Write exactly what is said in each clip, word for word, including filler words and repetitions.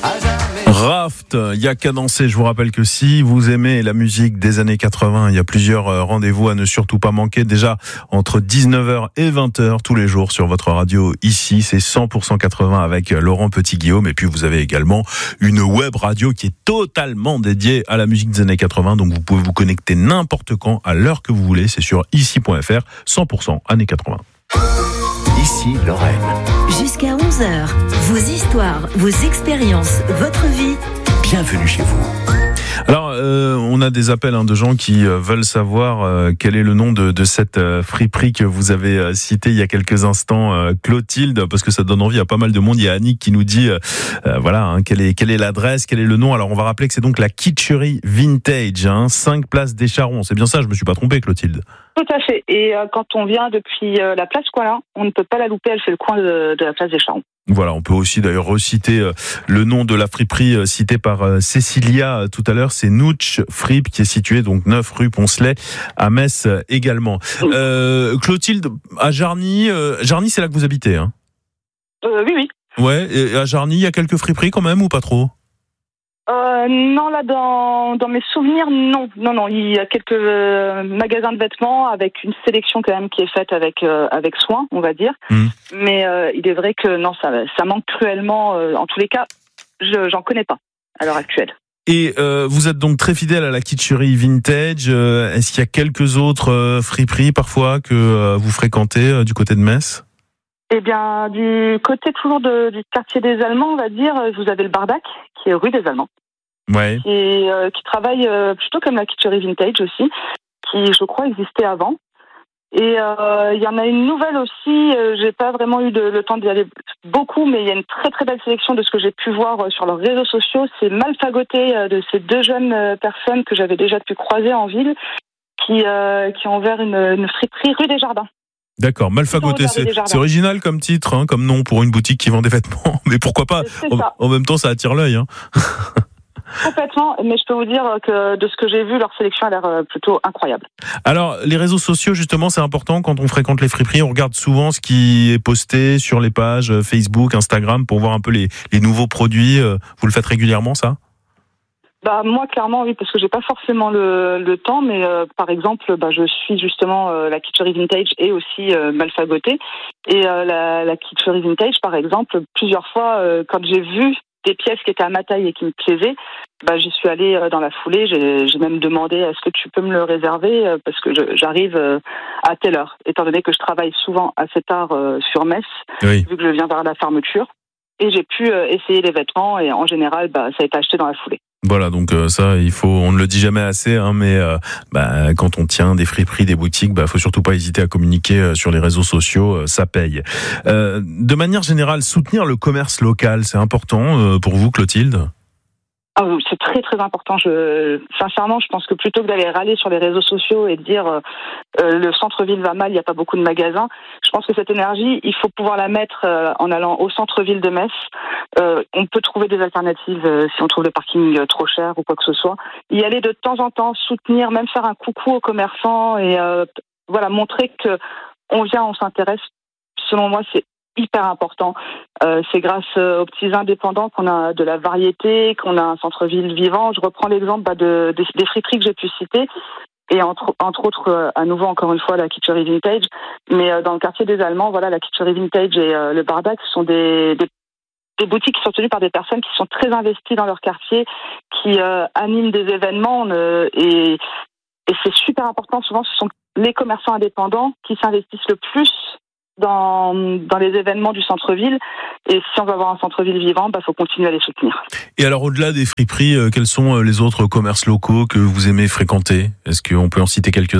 Raft, il y a qu'à danser. Je vous rappelle que si vous aimez la musique des années quatre-vingts, il y a plusieurs rendez-vous à ne surtout pas manquer. Déjà, entre dix-neuf heures et vingt heures tous les jours sur votre radio ici, c'est cent pour cent quatre-vingts avec Laurent Petit-Guillaume. Et puis vous avez également une web radio qui est totalement dédiée à la musique des années quatre-vingts. Donc vous pouvez vous connecter n'importe quand, à l'heure que vous voulez. C'est sur ici point f r, cent pour cent années quatre-vingts. Ici Lorraine. Jusqu'à onze heures, vos histoires, vos expériences, votre vie. Bienvenue chez vous. Alors, euh, on a des appels hein, de gens qui euh, veulent savoir euh, quel est le nom de, de cette euh, friperie que vous avez euh, citée il y a quelques instants, euh, Clotilde, parce que ça donne envie à pas mal de monde. Il y a Annick qui nous dit, euh, euh, voilà, hein, quelle est quelle est l'adresse, quel est le nom. Alors, on va rappeler que c'est donc la Kitscherie Vintage, hein, cinq place des Charrons. C'est bien ça, je me suis pas trompé, Clotilde. Tout à fait. Et euh, quand on vient depuis euh, la place Coilin, on ne peut pas la louper. Elle fait le coin de, de la place des Charrons. Voilà, on peut aussi d'ailleurs reciter euh, le nom de la friperie euh, citée par euh, Cécilia euh, tout à l'heure, c'est Nouch Fripe qui est située donc neuf rue Poncelet à Metz euh, également. Euh, Clotilde, à Jarny, euh, Jarny c'est là que vous habitez hein euh, Oui, oui. Ouais, et à Jarny, il y a quelques friperies quand même ou pas trop? Euh, non, là, dans, dans mes souvenirs, non. Non, non, il y a quelques euh, magasins de vêtements avec une sélection quand même qui est faite avec, euh, avec soin, on va dire. Mmh. Mais euh, il est vrai que non, ça, ça manque cruellement. Euh, en tous les cas, je, j'en connais pas à l'heure actuelle. Et euh, vous êtes donc très fidèle à la Kitscherie Vintage. Euh, est-ce qu'il y a quelques autres euh, friperies parfois que euh, vous fréquentez euh, du côté de Metz? Eh bien, du côté toujours de, du quartier des Allemands, on va dire, vous avez le Bardac, qui est rue des Allemands. Ouais. Et euh, qui travaille euh, plutôt comme la Kitscherie Vintage aussi, qui, je crois, existait avant. Et il euh, y en a une nouvelle aussi, euh, j'ai pas vraiment eu de, le temps d'y aller beaucoup, mais il y a une très très belle sélection de ce que j'ai pu voir euh, sur leurs réseaux sociaux. C'est Malfagoté euh, de ces deux jeunes euh, personnes que j'avais déjà pu croiser en ville, qui, euh, qui ont ouvert une, une friperie rue des Jardins. D'accord, Malfagoté, c'est, c'est original comme titre, hein, comme nom pour une boutique qui vend des vêtements, mais pourquoi pas, en, en même temps ça attire l'œil. Hein. Complètement, mais je peux vous dire que de ce que j'ai vu, leur sélection a l'air plutôt incroyable. Alors, les réseaux sociaux, justement, c'est important quand on fréquente les friperies, on regarde souvent ce qui est posté sur les pages Facebook, Instagram, pour voir un peu les, les nouveaux produits. Vous le faites régulièrement, ça ? Bah moi clairement oui, parce que j'ai pas forcément le, le temps, mais euh, par exemple bah, je suis justement euh, la Kitscherie Vintage et aussi euh, Malfagoté, et euh, la, la Kitscherie Vintage par exemple plusieurs fois euh, quand j'ai vu des pièces qui étaient à ma taille et qui me plaisaient, bah j'y suis allée euh, dans la foulée, j'ai, j'ai même demandé est-ce que tu peux me le réserver euh, parce que je, j'arrive euh, à telle heure, étant donné que je travaille souvent assez tard euh, sur Metz, oui. Vu que je viens vers la fermeture, et j'ai pu euh, essayer les vêtements et en général bah ça a été acheté dans la foulée. Voilà, donc euh, ça, il faut, on ne le dit jamais assez, hein, mais euh, bah, quand on tient des friperies, des boutiques, bah, faut surtout pas hésiter à communiquer euh, sur les réseaux sociaux, euh, ça paye. Euh, de manière générale, soutenir le commerce local, c'est important euh, pour vous, Clotilde ? Ah, c'est très très important. Je, sincèrement, je pense que plutôt que d'aller râler sur les réseaux sociaux et de dire euh, euh, le centre-ville va mal, il n'y a pas beaucoup de magasins, je pense que cette énergie, il faut pouvoir la mettre euh, en allant au centre-ville de Metz. Euh, on peut trouver des alternatives euh, si on trouve le parking euh, trop cher ou quoi que ce soit. Y aller de temps en temps, soutenir, même faire un coucou aux commerçants et euh, voilà, montrer que on vient, on s'intéresse. Selon moi, c'est hyper important. Euh, c'est grâce euh, aux petits indépendants qu'on a de la variété, qu'on a un centre-ville vivant. Je reprends l'exemple bah, de, des, des friperies que j'ai pu citer, et entre, entre autres, euh, à nouveau, encore une fois, la Kitscherie Vintage. Mais euh, dans le quartier des Allemands, voilà, la Kitscherie Vintage et euh, le Bardac sont des, des, des boutiques qui sont tenues par des personnes qui sont très investies dans leur quartier, qui euh, animent des événements, euh, et, et c'est super important. Souvent, ce sont les commerçants indépendants qui s'investissent le plus dans, dans les événements du centre-ville, et si on veut avoir un centre-ville vivant, bah faut continuer à les soutenir. Et alors au-delà des friperies, euh, quels sont les autres commerces locaux que vous aimez fréquenter ? Est-ce qu'on peut en citer quelques-uns ?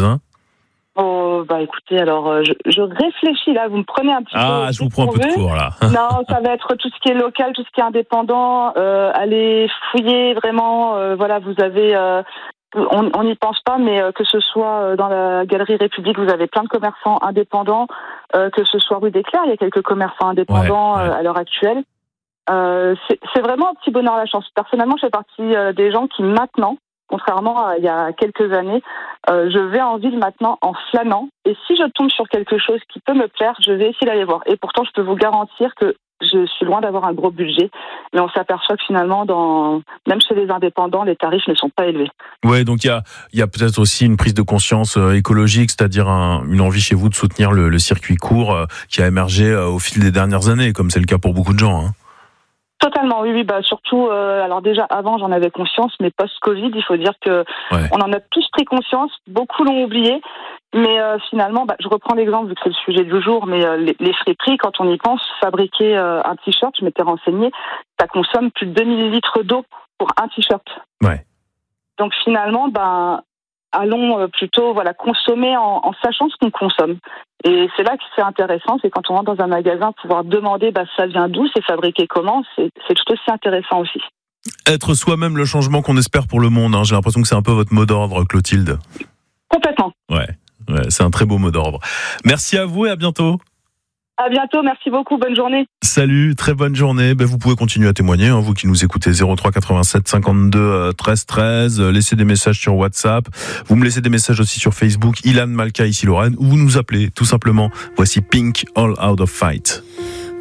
Oh bah écoutez, alors je, je réfléchis là, vous me prenez un petit ah, peu. Ah, je vous prends un peu de cours là. Non, ça va être tout ce qui est local, tout ce qui est indépendant. Euh, allez fouiller vraiment. Euh, voilà, vous avez. Euh, On n'y pense pas, mais euh, que ce soit dans la Galerie République, vous avez plein de commerçants indépendants, euh, que ce soit rue des Clercs, il y a quelques commerçants indépendants ouais, ouais. Euh, à l'heure actuelle. Euh, c'est, c'est vraiment un petit bonheur la chance. Personnellement, je fais partie euh, des gens qui maintenant Contrairement à il y a quelques années, euh, je vais en ville maintenant en flânant. Et si je tombe sur quelque chose qui peut me plaire, je vais essayer d'aller voir. Et pourtant, je peux vous garantir que je suis loin d'avoir un gros budget. Mais on s'aperçoit que finalement, dans, même chez les indépendants, les tarifs ne sont pas élevés. Ouais, donc il y a, il y a peut-être aussi une prise de conscience euh, écologique, c'est-à-dire un, une envie chez vous de soutenir le, le circuit court euh, qui a émergé euh, au fil des dernières années, comme c'est le cas pour beaucoup de gens. Hein. Totalement, oui, oui, bah surtout. Euh, alors déjà avant, j'en avais conscience, mais post-Covid, il faut dire que Ouais. on en a tous pris conscience. Beaucoup l'ont oublié, mais euh, finalement, bah, je reprends l'exemple vu que c'est le sujet du jour, mais euh, les, les friperies, quand on y pense, fabriquer euh, un t-shirt, je m'étais renseignée, ça consomme plus de deux mille litres d'eau pour un t-shirt. Ouais. Donc finalement, ben allons euh, plutôt voilà consommer en, en sachant ce qu'on consomme. Et c'est là que c'est intéressant, c'est quand on rentre dans un magasin, pouvoir demander bah, ça vient d'où, c'est fabriqué comment, c'est, c'est tout aussi intéressant aussi. Être soi-même le changement qu'on espère pour le monde, hein. J'ai l'impression que c'est un peu votre mot d'ordre, Clotilde. Complètement. Ouais, ouais, c'est un très beau mot d'ordre. Merci à vous et à bientôt. À bientôt, merci beaucoup, bonne journée. Salut, très bonne journée. Ben, vous pouvez continuer à témoigner, hein, vous qui nous écoutez, zéro trois quatre-vingt-sept cinquante-deux treize treize. Laissez des messages sur WhatsApp. Vous me laissez des messages aussi sur Facebook. Ilan Malka, ici Lorraine, ou vous nous appelez tout simplement. Voici Pink, All Out of Fight.